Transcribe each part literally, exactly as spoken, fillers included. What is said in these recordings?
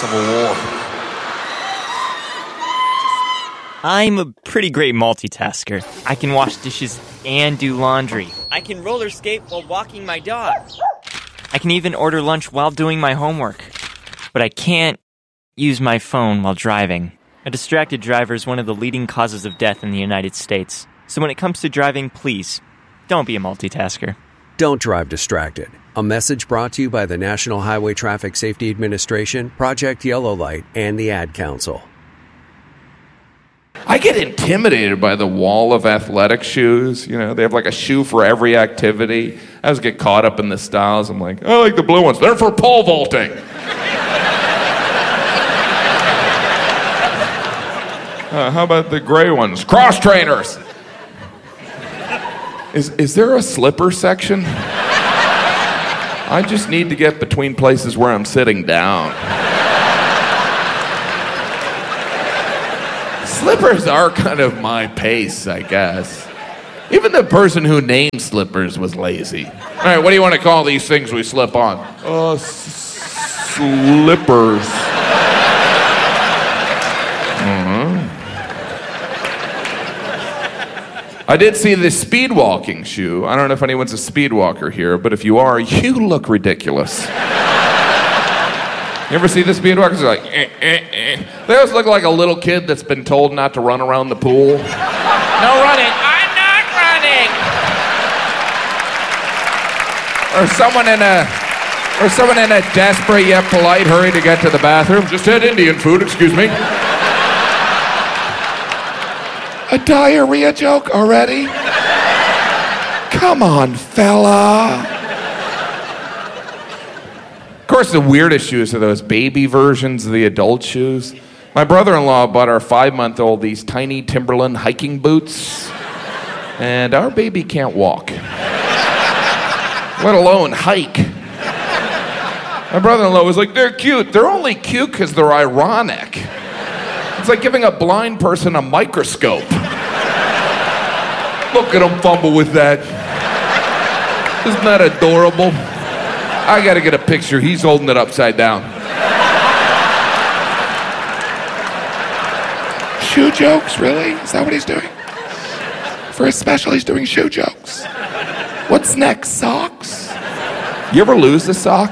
Civil War. I'm a pretty great multitasker. I can wash dishes and do laundry. I can roller skate while walking my dog. I can even order lunch while doing my homework. But I can't use my phone while driving. A distracted driver is one of the leading causes of death in the United States. So when it comes to driving, please, don't be a multitasker. Don't drive distracted. A message brought to you by the National Highway Traffic Safety Administration, Project Yellow Light, and the Ad Council. I get intimidated by the wall of athletic shoes. You know, they have like a shoe for every activity. I just get caught up in the styles. I'm like, I like the blue ones. They're for pole vaulting. uh, how about the gray ones? Cross trainers. Is is there a slipper section? I just need to get between places where I'm sitting down. Slippers are kind of my pace, I guess. Even the person who named slippers was lazy. All right, what do you want to call these things we slip on? Uh, s- slippers. Uh-huh. I did see the speed walking shoe. I don't know if anyone's a speed walker here, but if you are, you look ridiculous. You ever see the speed walkers? They're like, eh, eh, eh. They always look like a little kid that's been told not to run around the pool. No running. I'm not running. Or someone in a, or someone in a desperate yet polite hurry to get to the bathroom. Just had Indian food, excuse me. A diarrhea joke already? Come on, fella. Of course, the weirdest shoes are those baby versions of the adult shoes. My brother-in-law bought our five-month-old these tiny Timberland hiking boots, and our baby can't walk, let alone hike. My brother-in-law was like, they're cute. They're only cute because they're ironic. It's like giving a blind person a microscope. Look at him fumble with that. Isn't that adorable? I gotta get a picture. He's holding it upside down. Shoe jokes, really? Is that what he's doing? For his special, he's doing shoe jokes. What's next, socks? You ever lose a sock?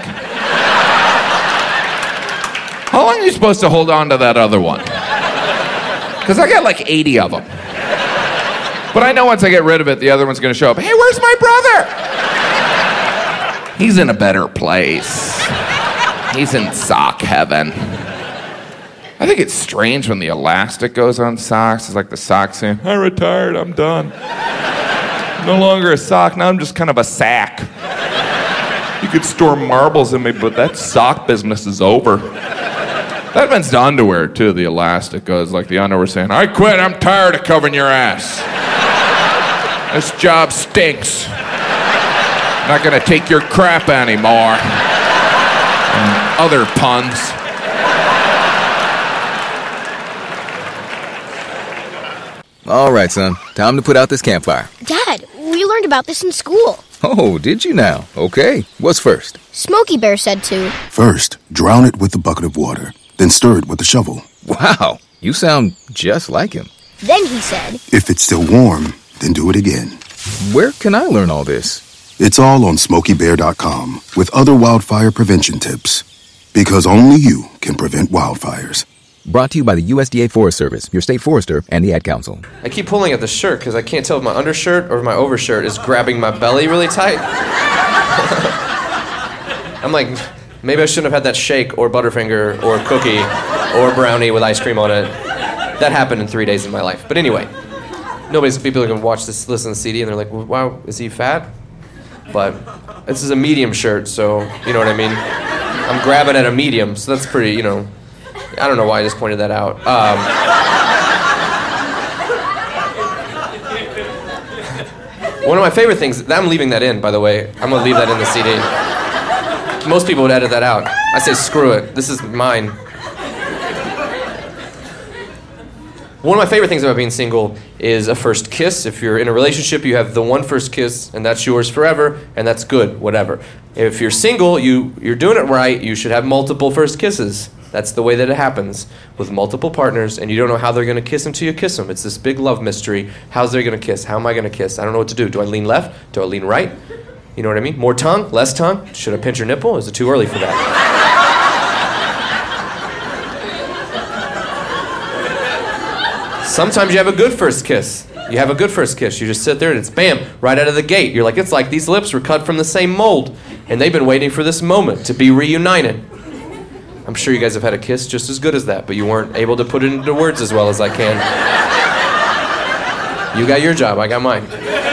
How long are you supposed to hold on to that other one? Because I got like eighty of them. But I know once I get rid of it, the other one's gonna show up. Hey, where's my brother? He's in a better place. He's in sock heaven. I think it's strange when the elastic goes on socks. It's like the sock saying, I retired, I'm done. No longer a sock, now I'm just kind of a sack. You could store marbles in me, but that sock business is over. That happens to underwear, too. The elastic goes like the underwear saying, I quit, I'm tired of covering your ass. This job stinks. Not gonna take your crap anymore. And other puns. All right, son. Time to put out this campfire. Dad, we learned about this in school. Oh, did you now? Okay. What's first? Smokey Bear said to. First, drown it with a bucket of water. Then stir it with a shovel. Wow. You sound just like him. Then he said. If it's still warm, then do it again. Where can I learn all this? It's all on smokey bear dot com with other wildfire prevention tips. Because only you can prevent wildfires. Brought to you by the U S D A Forest Service, your state forester, and the Ad Council. I keep pulling at the shirt because I can't tell if my undershirt or my overshirt is grabbing my belly really tight. I'm like, maybe I shouldn't have had that shake or Butterfinger or cookie or brownie with ice cream on it. That happened in three days in my life. But anyway, nobody's people are gonna watch this, listen to the C D, and they're like, wow, is he fat? But this is a medium shirt, so you know what I mean? I'm grabbing at a medium, so that's pretty, you know, I don't know why I just pointed that out. Um, one of my favorite things, I'm leaving that in, by the way. I'm gonna leave that in the C D. Most people would edit that out. I say, screw it, this is mine. One of my favorite things about being single is a first kiss. If you're in a relationship, you have the one first kiss, and that's yours forever, and that's good, whatever. If you're single, you, you're doing it right, you should have multiple first kisses. That's the way that it happens with multiple partners, and you don't know how they're going to kiss until you kiss them. It's this big love mystery. How's they going to kiss? How am I going to kiss? I don't know what to do. Do I lean left? Do I lean right? You know what I mean? More tongue? Less tongue? Should I pinch her nipple? Is it too early for that? Sometimes you have a good first kiss. You have a good first kiss. You just sit there and it's bam, right out of the gate. You're like, it's like these lips were cut from the same mold, and they've been waiting for this moment to be reunited. I'm sure you guys have had a kiss just as good as that, but you weren't able to put it into words as well as I can. You got your job, I got mine.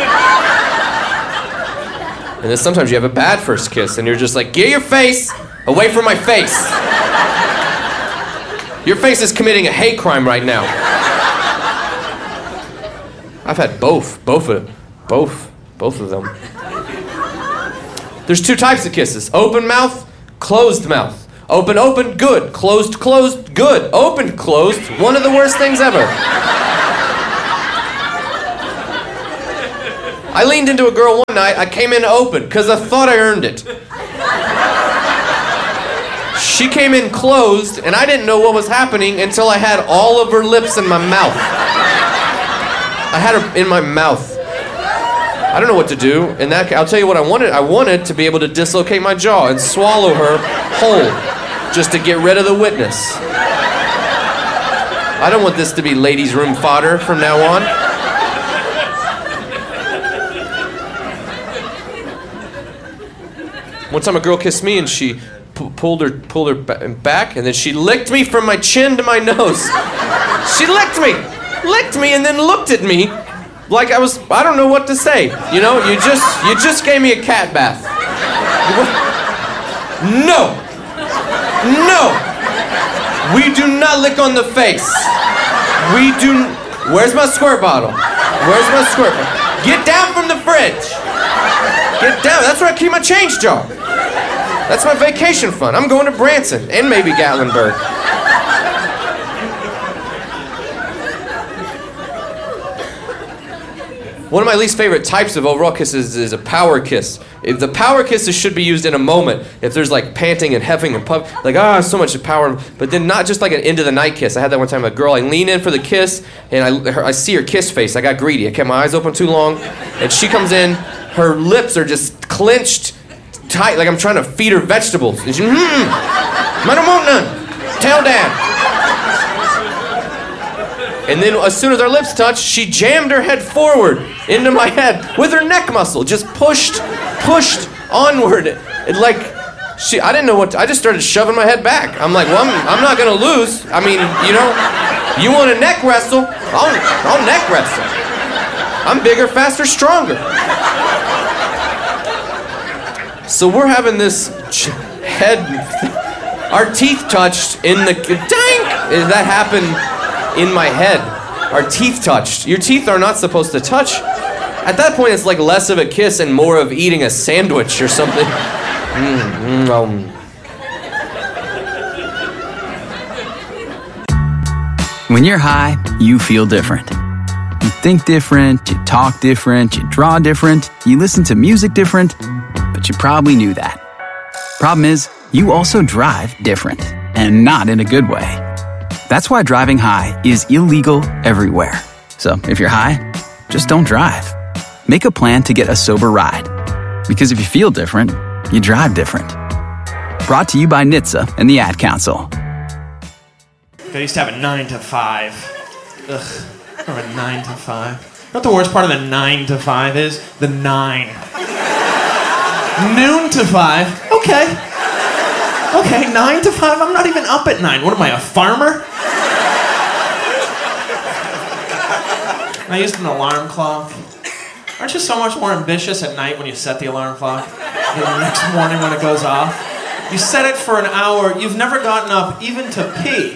And then sometimes you have a bad first kiss, and you're just like, get your face away from my face. Your face is committing a hate crime right now. I've had both, both of, both, both of them. There's two types of kisses: open mouth, closed mouth. Open, open, good. Closed, closed, good. Open, closed, one of the worst things ever. I leaned into a girl one night. I came in open because I thought I earned it. She came in closed, and I didn't know what was happening until I had all of her lips in my mouth. I had her in my mouth. I don't know what to do. And that, I'll tell you what I wanted. I wanted to be able to dislocate my jaw and swallow her whole, just to get rid of the witness. I don't want this to be ladies' room fodder from now on. One time a girl kissed me and she p- pulled her pulled her ba- back, and then she licked me from my chin to my nose. She licked me. licked me and then looked at me like I was, I don't know what to say. You know, you just, you just gave me a cat bath. No. No. We do not lick on the face. We do, where's my squirt bottle? Where's my squirt bottle? Get down from the fridge. Get down, that's where I keep my change jar. That's my vacation fund. I'm going to Branson and maybe Gatlinburg. One of my least favorite types of overall kisses is a power kiss. If the power kisses should be used in a moment. If there's like panting and heffing and puff, like, ah, oh, so much power. But then not just like an end of the night kiss. I had that one time, a girl, I lean in for the kiss, and I, her, I see her kiss face. I got greedy. I kept my eyes open too long. And she comes in, her lips are just clenched tight, like I'm trying to feed her vegetables. And she, hmm, I don't want none. Tail down. And then as soon as our lips touched, she jammed her head forward into my head with her neck muscle, just pushed, pushed onward. It like, she, I didn't know what to, I just started shoving my head back. I'm like, well, I'm, I'm not gonna lose. I mean, you know, you want to neck wrestle? I'll, I'll neck wrestle. I'm bigger, faster, stronger. So we're having this head, our teeth touched in the, dang, that happened in my head. Our teeth touched. Your teeth are not supposed to touch. At that point, it's like less of a kiss and more of eating a sandwich or something. Mm, mm, um. When you're high, you feel different. You think different, you talk different, you draw different, you listen to music different, but you probably knew that. Problem is, you also drive different, and not in a good way. That's why driving high is illegal everywhere. So if you're high, just don't drive. Make a plan to get a sober ride. Because if you feel different, you drive different. Brought to you by N H T S A and the Ad Council. I used to have a nine to five. Ugh, I have a nine to five. You know what the worst part of the nine to five is? The nine. Noon to five. Okay. Okay, nine to five. I'm not even up at nine. What am I, a farmer? I used an alarm clock. Aren't you so much more ambitious at night when you set the alarm clock than the next morning when it goes off? You set it for an hour. You've never gotten up even to pee.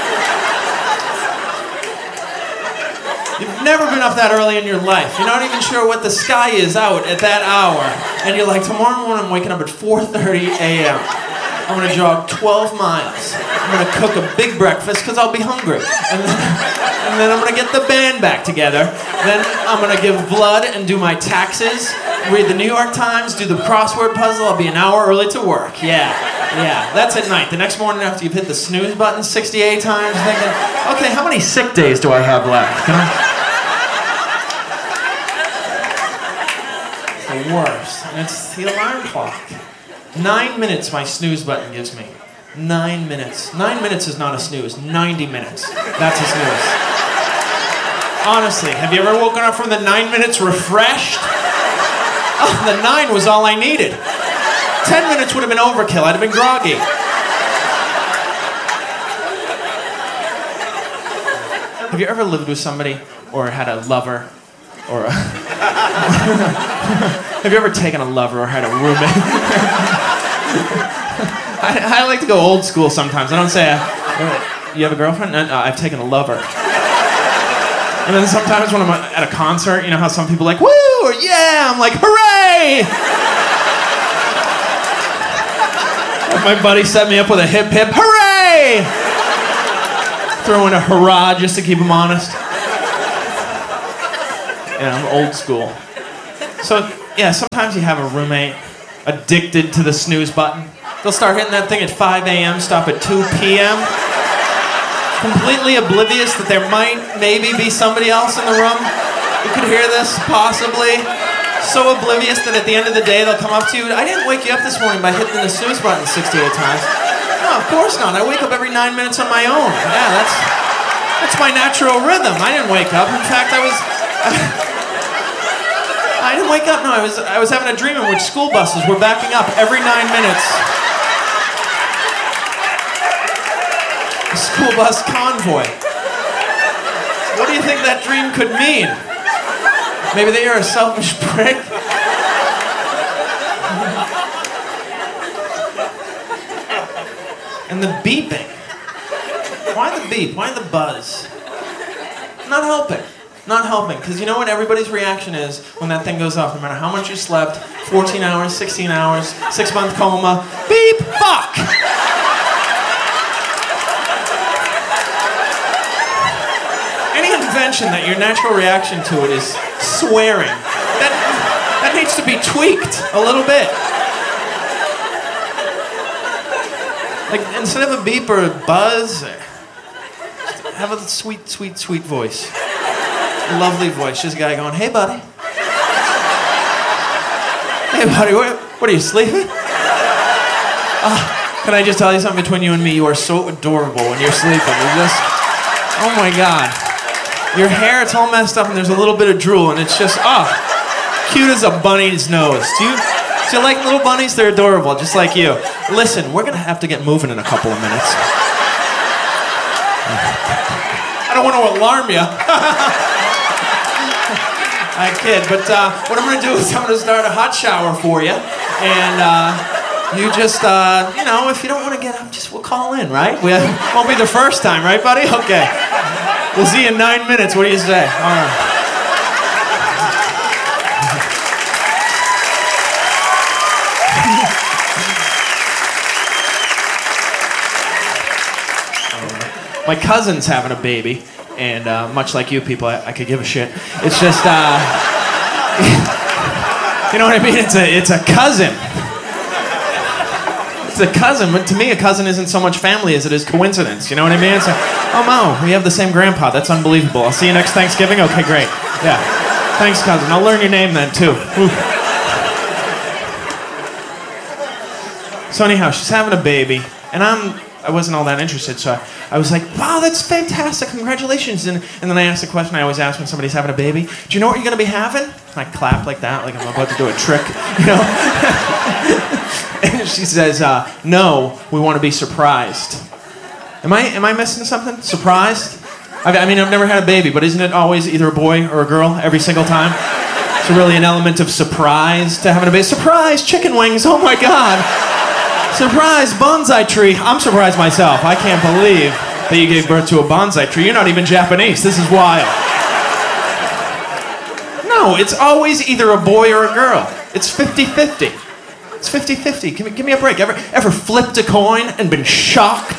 You've never been up that early in your life. You're not even sure what the sky is out at that hour. And you're like, tomorrow morning I'm waking up at four thirty a.m. I'm gonna jog twelve miles. I'm gonna cook a big breakfast because I'll be hungry. And then, and then I'm gonna get the band back together. Then I'm gonna give blood and do my taxes, read the New York Times, do the crossword puzzle. I'll be an hour early to work. Yeah, Yeah, that's at night. The next morning after you've hit the snooze button sixty-eight times, thinking, okay, how many sick days do I have left? Can I... It's the worst. And it's the alarm clock. Nine minutes my snooze button gives me. Nine minutes. Nine minutes is not a snooze. ninety minutes. That's a snooze. Honestly, have you ever woken up from the nine minutes refreshed? Oh, the nine was all I needed. Ten minutes would have been overkill. I'd have been groggy. Have you ever lived with somebody or had a lover or a... Have you ever taken a lover or had a roommate? I, I like to go old school sometimes. I don't say, I, you have a girlfriend? No, no, I've taken a lover. And then sometimes when I'm at a concert, you know how some people are like, woo, or yeah, I'm like, hooray! My buddy set me up with a hip hip, hooray! Throw in a hurrah just to keep him honest. Yeah, I'm old school. So, yeah, sometimes you have a roommate addicted to the snooze button. They'll start hitting that thing at five a.m., stop at two p.m., completely oblivious that there might maybe be somebody else in the room who could hear this, possibly. So oblivious that at the end of the day they'll come up to you. I didn't wake you up this morning by hitting the snooze button sixty-eight times. No, of course not. I wake up every nine minutes on my own. Yeah, that's that's my natural rhythm. I didn't wake up. In fact, I was... I, I didn't wake up. No, I was I was having a dream in which school buses were backing up every nine minutes. A school bus convoy. What do you think that dream could mean? Maybe they are a selfish prick? And the beeping. Why the beep? Why the buzz? Not helping. Not helping. Because you know what everybody's reaction is when that thing goes off, no matter how much you slept, fourteen hours, sixteen hours, six-month coma, beep, fuck! Any invention that your natural reaction to it is swearing, that, that needs to be tweaked a little bit. Like, instead of a beep or a buzz, have a sweet, sweet, sweet voice. A lovely voice. Just a guy going, hey, buddy. Hey, buddy, what, what are you, sleeping? Uh, can I just tell you something between you and me? You are so adorable when you're sleeping. You're just, oh my God. Your hair, it's all messed up and there's a little bit of drool and it's just, ah, oh, cute as a bunny's nose. Do you, do you like little bunnies? They're adorable, just like you. Listen, we're gonna have to get moving in a couple of minutes. I don't want to alarm you. I kid, but uh, what I'm gonna do is I'm gonna start a hot shower for you. And uh, you just, uh, you know, if you don't want to get up, just we'll call in, right? We won't be the first time, right, buddy? Okay. We'll see you in nine minutes. What do you say? All right. My cousin's having a baby, and uh, much like you people, I, I could give a shit. It's just, uh, you know what I mean? It's a, it's a cousin. It's a cousin, but to me, a cousin isn't so much family as it is coincidence. You know what I mean? It's like, oh, Mo, we have the same grandpa. That's unbelievable. I'll see you next Thanksgiving? Okay, great. Yeah. Thanks, cousin. I'll learn your name then, too. Ooh. So anyhow, she's having a baby, and I'm, I wasn't all that interested, so I, I was like, wow, that's fantastic, congratulations. And, and then I asked the question I always ask when somebody's having a baby, do you know what you're going to be having? And I clap like that, like I'm about to do a trick, you know? And she says, uh, no, we want to be surprised. Am I am I missing something? Surprised? I, I mean, I've never had a baby, but isn't it always either a boy or a girl every single time? It's really an element of surprise to having a baby. Surprise, chicken wings, oh my God. Surprise, bonsai tree. I'm surprised myself. I can't believe that you gave birth to a bonsai tree. You're not even Japanese. This is wild. No, it's always either a boy or a girl. It's fifty-fifty. It's fifty-fifty. Give me, give me a break. Ever, ever flipped a coin and been shocked?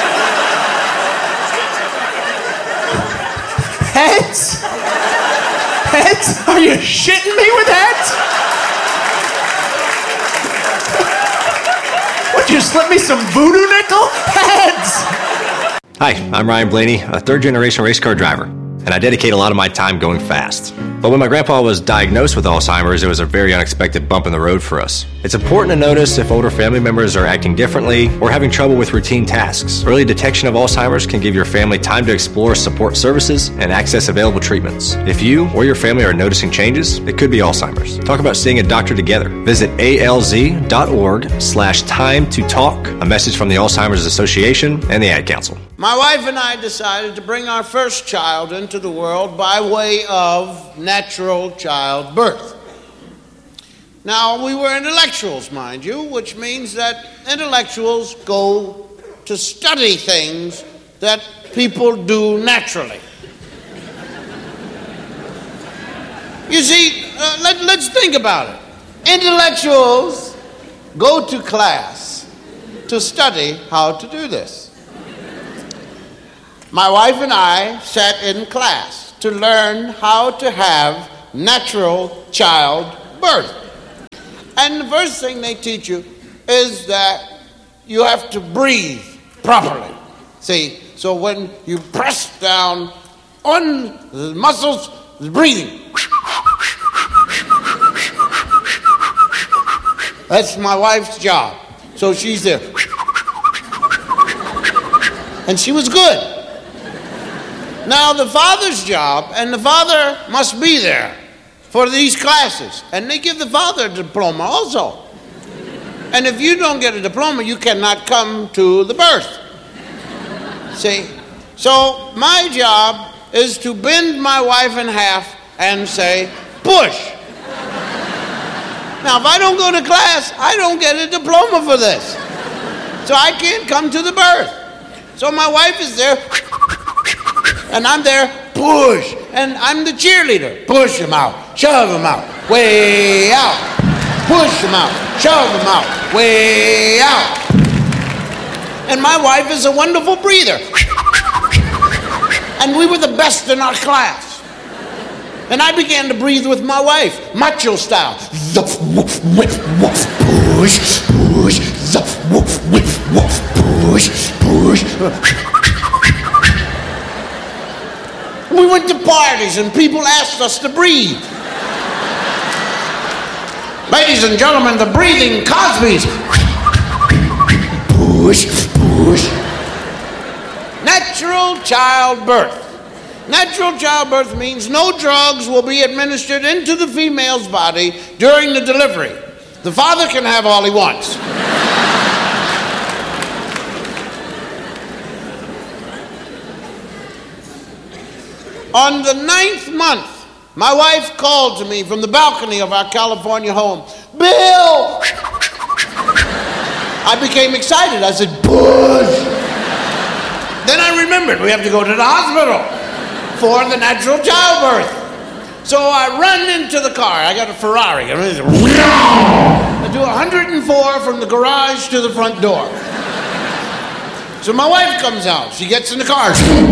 Heads? Heads? Are you shitting me with heads? What'd you slip me some voodoo nickel? Heads! Hi, I'm Ryan Blaney, a third-generation race car driver, and I dedicate a lot of my time going fast. But when my grandpa was diagnosed with Alzheimer's, it was a very unexpected bump in the road for us. It's important to notice if older family members are acting differently or having trouble with routine tasks. Early detection of Alzheimer's can give your family time to explore support services and access available treatments. If you or your family are noticing changes, it could be Alzheimer's. Talk about seeing a doctor together. Visit alz.org slash time to talk. A message from the Alzheimer's Association and the Ad Council. My wife and I decided to bring our first child into the world by way of natural childbirth. Now, we were intellectuals, mind you, which means that intellectuals go to study things that people do naturally. You see, uh, let, let's think about it. Intellectuals go to class to study how to do this. My wife and I sat in class to learn how to have natural childbirth. And the first thing they teach you is that you have to breathe properly. See, so when you press down on the muscles, the breathing. That's my wife's job. So she's there. And she was good. Now the father's job, and the father must be there for these classes. And they give the father a diploma also. And if you don't get a diploma, you cannot come to the birth. See? So my job is to bend my wife in half and say, push. Now, if I don't go to class, I don't get a diploma for this. So I can't come to the birth. So my wife is there, and I'm there, push. And I'm the cheerleader. Push him out, shove him out, way out. Push him out, shove him out, way out. And my wife is a wonderful breather. And we were the best in our class. And I began to breathe with my wife, macho style. Push, push, push, push. We went to parties and people asked us to breathe. Ladies and gentlemen, the breathing Cosbys. Push, push. Natural childbirth. Natural childbirth means no drugs will be administered into the female's body during the delivery. The father can have all he wants. On the ninth month, my wife called to me from the balcony of our California home. Bill! I became excited. I said, push! Then I remembered we have to go to the hospital for the natural childbirth. So I run into the car. I got a Ferrari. I do one hundred four from the garage to the front door. So my wife comes out. She gets in the car.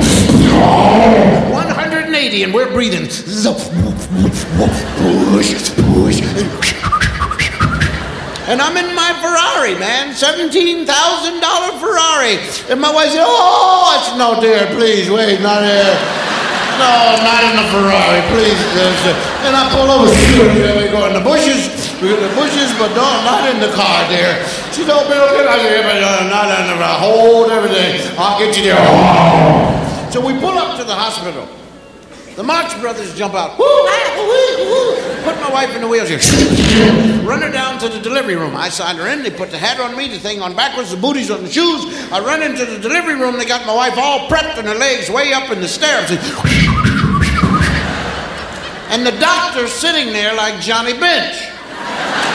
one hundred eighty, and we're breathing. Push, push. And I'm in my Ferrari, man, seventeen thousand dollars Ferrari. And my wife said, oh, I said, no, dear, please, wait, not here. No, not in the Ferrari, please. And I pull over, we go in the bushes, we go in the bushes, but no, not in the car, dear. She told me, okay, I said, but not in the Ferrari, hold everything, I'll get you there. So we pull up to the hospital. The Marx Brothers jump out. Woo, woo, woo. Put my wife in the wheelchair. Run her down to the delivery room. I signed her in. They put the hat on me, the thing on backwards, the booties on the shoes. I run into the delivery room. They got my wife all prepped and her legs way up in the stairs. And the doctor's sitting there like Johnny Bench.